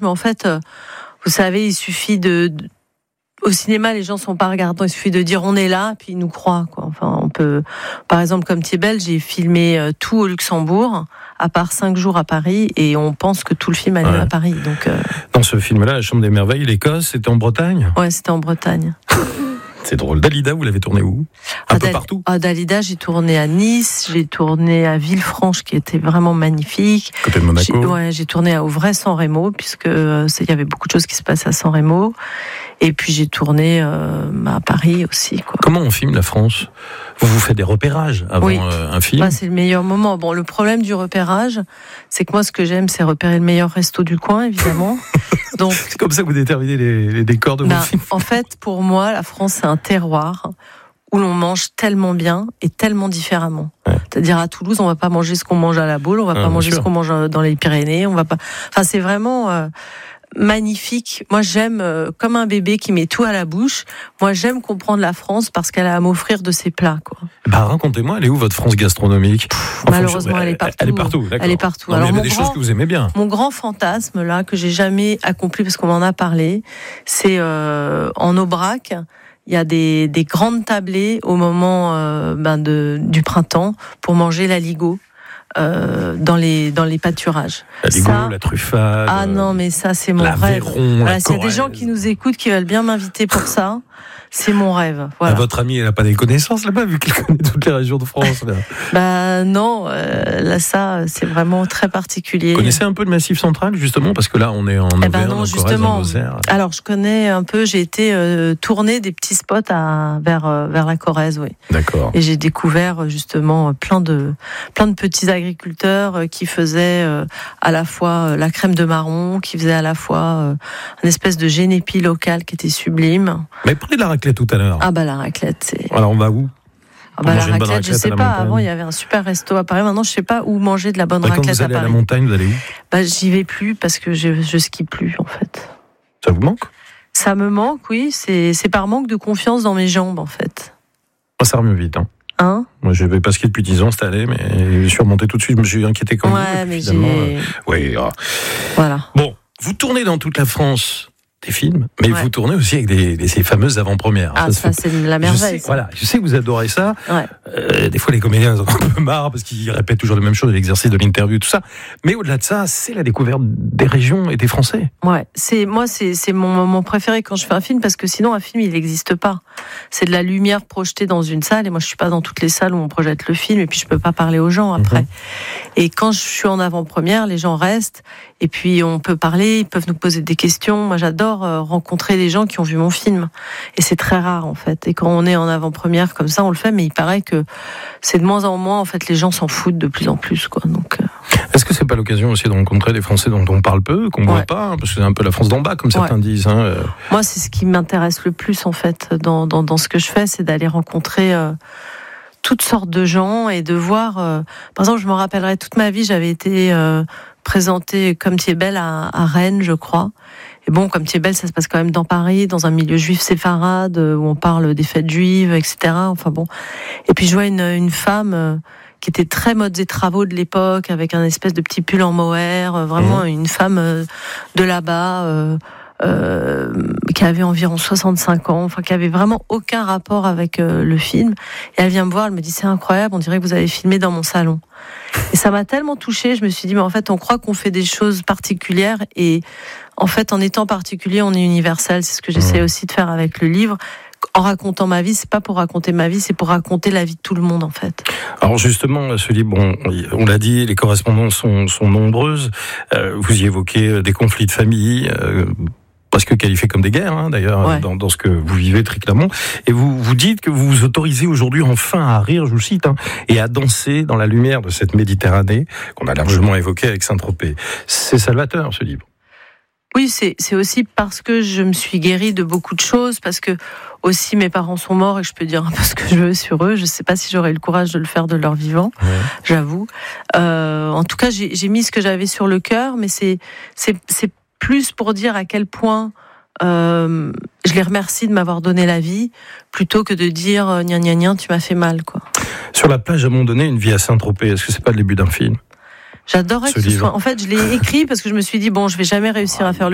mais en fait, vous savez, il suffit au cinéma, les gens sont pas regardants. Il suffit de dire on est là, puis ils nous croient, quoi. Enfin, on peut, par exemple, comme Thiebel, j'ai filmé tout au Luxembourg, à part 5 jours à Paris, et on pense que tout le film allait à Paris. Donc, dans ce film-là, La Chambre des Merveilles, l'Écosse, c'était en Bretagne ? Ouais, c'était en Bretagne. C'est drôle. Dalida, vous l'avez tourné où ? Un peu partout. Dalida, j'ai tourné à Nice, j'ai tourné à Villefranche, qui était vraiment magnifique. Côté de Monaco. J'ai tourné à Auvray-San Remo, puisque il y avait beaucoup de choses qui se passaient à San Remo. Et puis j'ai tourné à Paris aussi, quoi. Comment on filme la France ? Vous faites des repérages avant un film ? C'est le meilleur moment. Bon, le problème du repérage, c'est que moi, ce que j'aime, c'est repérer le meilleur resto du coin, évidemment. Donc, c'est comme ça que vous déterminez les décors de vos films. En fait, pour moi, la France, c'est un terroir où l'on mange tellement bien et tellement différemment. Ouais. C'est-à-dire à Toulouse, on va pas manger ce qu'on mange à la Baule, on va pas manger ce qu'on mange dans les Pyrénées, on va pas. Enfin, c'est vraiment magnifique. Moi, j'aime comme un bébé qui met tout à la bouche. Moi, j'aime comprendre la France parce qu'elle a à m'offrir de ses plats, quoi. Racontez-moi, elle est où votre France gastronomique ? Malheureusement, elle est partout. Elle est partout, d'accord. Elle est partout. Alors, il y a des choses que vous aimez bien. Mon grand fantasme, là, que j'ai jamais accompli parce qu'on m'en a parlé, c'est en Aubrac. Il y a des grandes tablées au moment du printemps pour manger l'aligot. Dans les pâturages. L'aligot, la truffade. Ah non, mais ça, c'est mon rêve. Voilà, s'il y a des gens qui nous écoutent, qui veulent bien m'inviter pour ça, c'est mon rêve. Voilà. Votre amie, elle n'a pas des connaissances là-bas, vu qu'elle connaît toutes les régions de France. Là. Non, là, ça, c'est vraiment très particulier. Vous connaissez un peu le Massif central, justement, parce que là, on est en Auvergne, non, en Corrèze, en Lozère. Alors, je connais un peu, j'ai été tourner des petits spots vers la Corrèze, oui. D'accord. Et j'ai découvert, justement, plein de petits agriculteurs qui faisaient à la fois la crème de marron, qui faisaient à la fois une espèce de génépi local qui était sublime. Mais prenez de la raclette tout à l'heure. Ah la raclette, c'est... Alors on va où ? La raclette, je sais pas. Avant, il y avait un super resto à Paris. Maintenant, je sais pas où manger de la bonne raclette à Paris. Quand vous allez à la montagne, vous allez où ? J'y vais plus parce que je skie plus, en fait. Ça vous manque ? Ça me manque, oui. C'est par manque de confiance dans mes jambes, en fait. Moi, ça remue vite, Hein ? Moi, je vais pas skier depuis 10 ans cette année, mais je suis remonté tout de suite. Je me suis inquiété quand même. Ouais, mais j'ai... Voilà. Bon, vous tournez dans toute la France des films, mais vous tournez aussi avec ces fameuses avant-premières. Ça c'est la merveille. Je sais que vous adorez ça. Ouais. Des fois, les comédiens ont un peu marre parce qu'ils répètent toujours les mêmes choses, l'exercice de l'interview, tout ça. Mais au-delà de ça, c'est la découverte des régions et des Français. Ouais, c'est mon moment préféré quand je fais un film, parce que sinon un film il n'existe pas. C'est de la lumière projetée dans une salle, et moi je suis pas dans toutes les salles où on projette le film, et puis je peux pas parler aux gens après. Et quand je suis en avant-première, les gens restent, et puis on peut parler, ils peuvent nous poser des questions. Moi j'adore rencontrer des gens qui ont vu mon film, et c'est très rare en fait. Et quand on est en avant-première comme ça, on le fait, mais il paraît que c'est de moins en moins, en fait, les gens s'en foutent de plus en plus, quoi. Donc est-ce que c'est pas l'occasion aussi de rencontrer des Français dont on parle peu, qu'on voit pas, parce que c'est un peu la France d'en bas, comme certains disent. Moi, c'est ce qui m'intéresse le plus en fait dans ce que je fais, c'est d'aller rencontrer toutes sortes de gens et de voir. Par exemple, je me rappellerai toute ma vie, j'avais été présentée comme Thiebel à Rennes, je crois. Et bon, comme Thiebel, ça se passe quand même dans Paris, dans un milieu juif séfarade, où on parle des fêtes juives, etc. Enfin bon. Et puis je vois une femme qui était très modes et travaux de l'époque, avec un espèce de petit pull en mohair, vraiment une femme de là-bas, qui avait environ 65 ans, enfin qui avait vraiment aucun rapport avec le film. Et elle vient me voir, elle me dit c'est incroyable, on dirait que vous avez filmé dans mon salon. Et ça m'a tellement touchée, je me suis dit mais en fait on croit qu'on fait des choses particulières, et en fait en étant particulier on est universel. C'est ce que j'essaie aussi de faire avec le livre. En racontant ma vie, c'est pas pour raconter ma vie, c'est pour raconter la vie de tout le monde en fait. Alors justement, ce livre, on l'a dit, les correspondances sont nombreuses. Vous y évoquez des conflits de famille, presque qualifiés comme des guerres, d'ailleurs, dans ce que vous vivez très clairement. Et vous dites que vous vous autorisez aujourd'hui enfin à rire, je vous cite, et à danser dans la lumière de cette Méditerranée qu'on a largement évoquée avec Saint-Tropez. C'est salvateur, ce livre. Oui, c'est aussi parce que je me suis guérie de beaucoup de choses, parce que aussi mes parents sont morts et je peux dire un peu ce que je veux sur eux. Je ne sais pas si j'aurais eu le courage de le faire de leur vivant, j'avoue. En tout cas, j'ai mis ce que j'avais sur le cœur, mais c'est plus pour dire à quel point je les remercie de m'avoir donné la vie, plutôt que de dire gna gna gna, tu m'as fait mal, quoi. Sur la plage, à un moment donné, une vie à Saint-Tropez, est-ce que c'est pas le début d'un film ? J'adorais que ce soit. En fait, je l'ai écrit parce que je me suis dit bon, je vais jamais réussir à faire le